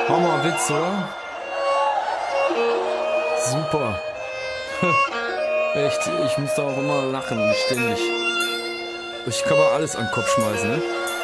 Hammerwitz, oder? Super. Echt, ich muss da auch immer lachen, ständig. Ich kann mal alles an den Kopf schmeißen, ne?